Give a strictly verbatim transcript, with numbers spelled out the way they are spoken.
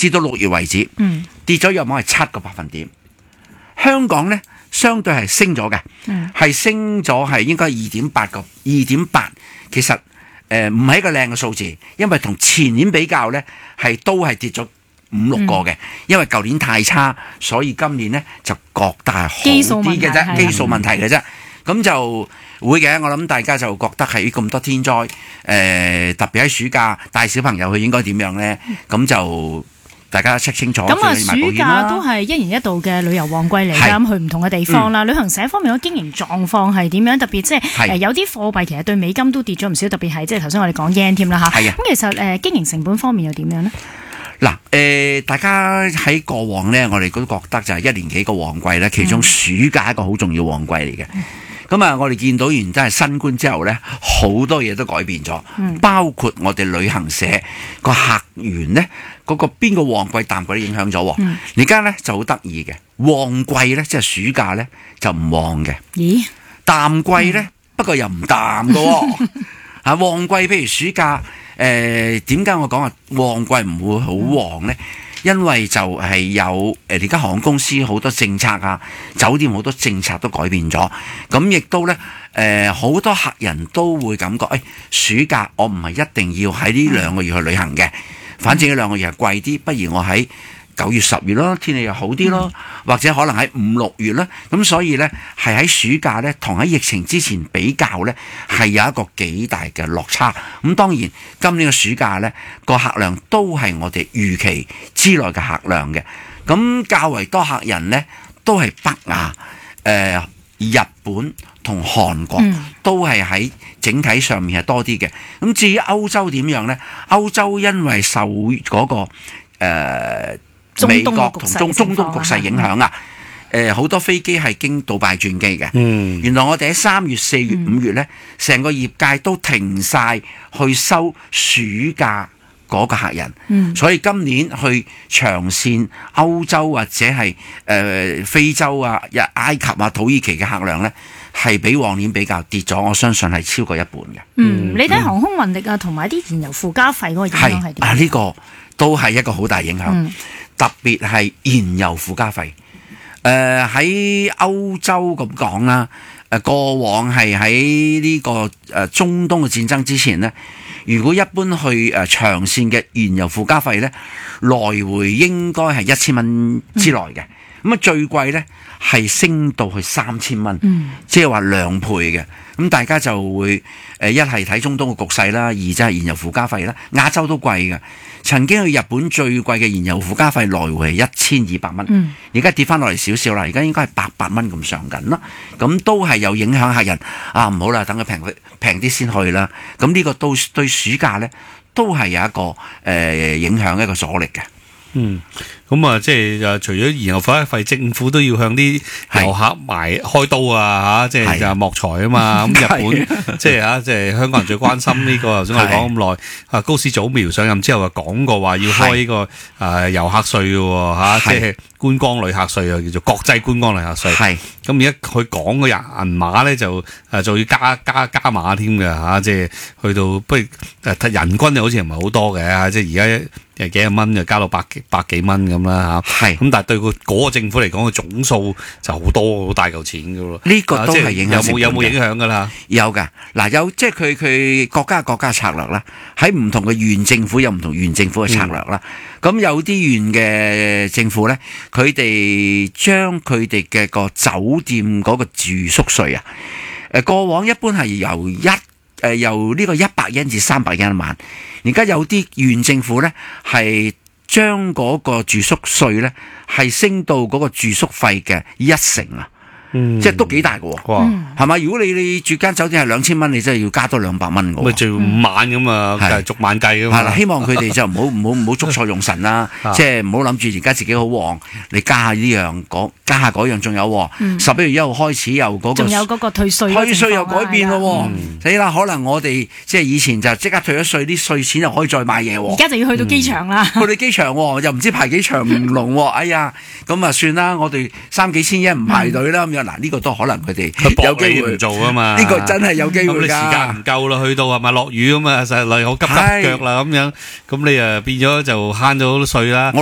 至到六月為止， 嗯， 跌咗約莫係七個百分點。香港咧相對係升咗嘅， 嗯， 係升咗係應該二點八個二點八，其實誒唔係一個靚嘅數字，因為同前年比較咧係都係跌咗五六個嘅，因為舊年太差，所以今年咧就覺得係好啲嘅啫，基數問題嘅啫，咁就會嘅。我諗大家就覺得係咁多天災，誒、呃、特別喺暑假帶小朋友去應該點樣咧？咁就大家 check 清楚。 咁啊，暑假都係一年一度嘅旅遊旺季嚟㗎，咁去唔同嘅地方啦。嗯、旅行社方面嘅經營狀況係點樣？特別即係誒有啲貨幣其實對美金都跌咗唔少，特別係即係頭先我哋講 yen 添啦嚇。咁其實誒、呃、經營成本方面又點樣呢？ 嗱，誒、呃，大家喺過往咧，我哋都覺得就係一年幾個旺季咧，其中暑假一個好重要旺季嚟嘅。咁啊、嗯，我哋見到完真係新冠之後咧，好多嘢都改變咗，嗯、包括我哋旅行社個客源咧，嗰、那個邊個旺季淡季都影響咗。而家咧就好得意嘅，旺季咧即係暑假咧就唔旺嘅。咦？淡季咧、嗯、不過又唔淡嘅。啊，旺季譬如暑假。誒點解我講話旺季唔會好旺呢？因為就係有誒而家航空公司好多政策啊，酒店好多政策都改變咗，咁亦都呢，誒、呃、好多客人都會感覺誒、哎、暑假我唔係一定要喺呢兩個月去旅行嘅，反正呢兩個月係貴啲，不如我喺九月十月咯，天氣又好啲咯，或者可能喺五六月啦，咁所以呢，係喺暑假呢，同喺疫情之前比較呢，係有一個幾大嘅落差。咁當然今年嘅暑假呢，個客量都係我哋預期之內嘅客量嘅。咁較為多客人呢，都係北亞、誒、呃、日本同韓國，都係喺整體上面係多啲嘅。咁至於歐洲點樣呢？歐洲因為受嗰、那個、呃美國同中中東局勢影響啊，誒好、呃、多飛機係經杜拜轉機嘅。嗯，原來我哋喺三月、四月、五月咧，成個業界都停晒去收暑假嗰個客人。嗯，所以今年去長線歐洲或者係誒、呃、非洲啊、日埃及啊、土耳其嘅客量咧，係比往年比較跌咗，我相信係超過一半嘅。 嗯，嗯，你睇航空運力啊，同埋啲燃油附加費嗰個影響係點？ 啊，呢、這個都係一個好大影響。嗯，特別係燃油附加費，誒、呃、喺歐洲咁講啦，誒過往係喺呢個誒中東嘅戰爭之前呢，如果一般去誒長線嘅燃油附加費呢，來回應該係一千蚊之內嘅，咁啊、嗯、最貴呢係升到去三千蚊，即係話兩倍嘅。咁大家就會誒一係睇中東嘅局勢啦，二就係燃油附加費啦，亞洲都貴嘅。曾經去日本最貴嘅燃油附加費來回係一千二百蚊，而家跌翻落嚟少少啦，而家應該係八百蚊咁上緊啦。咁都係有影響客人啊，唔好啦，等佢平平啲先去啦。咁呢個都對暑假呢都係有一個誒、呃、影響一個阻力嘅。 嗯，咁啊，即係除咗燃油附加費，政府都要向啲遊客埋開刀啊嚇，即係就莫財啊嘛。咁日本即係嚇，即係香港人最關心呢個。頭先我哋講咁耐，啊高市早苗上任之後啊講過話要開呢個誒遊客稅嘅喎嚇，即係觀光旅客稅啊，叫做國際觀光旅客稅。係咁而家佢講嘅銀碼咧就誒仲要加加加碼添嘅嚇，即係去到不如誒人均就好似唔係好多嘅，即係而家。誒幾廿蚊就加到百幾百幾蚊咁啦嚇，係咁但係對個嗰個政府嚟講，個總數就好多好大嚿錢㗎咯。呢個都係影響，有冇有冇影響㗎啦？有㗎，嗱有即係佢佢國家國家策略啦，喺唔同嘅縣政府有唔同縣政府嘅策略啦。咁、嗯、有啲縣嘅政府咧，佢哋將佢哋嘅個酒店嗰個住宿稅啊，誒過往一般係由一誒、呃、由呢個一百英至三百英一晚。而家有啲縣政府咧，係將嗰個住宿稅咧，係升到嗰個住宿費嘅一成啊！嗯，即係都幾大嘅喎，哇，係嘛？如果你你住間酒店係兩千蚊，你真係要加多兩百蚊嘅喎。咪住五晚咁啊，係逐晚計嘅嘛。係啦，希望佢哋就唔好唔好唔好捉錯用神啦，即係唔好諗住而家自己好旺，你加下呢樣嗰加下嗰樣，仲有十一月一號開始又嗰個，仲有嗰個退稅，退稅又改變咯。死啦！可能我哋即係以前就即刻退咗稅，啲稅錢又可以再買嘢。而家就要去到機場啦，去到機場又唔知排幾長龍。哎呀，咁啊算啦，我哋三幾千一唔排隊啦咁樣。嗱，呢個都可能佢哋有機會唔做啊嘛，呢個真係有機會㗎。咁你時間唔夠啦，去到係咪落雨咁啊？實係好急急腳啦咁樣，咁你啊變咗就慳咗好多稅啦。我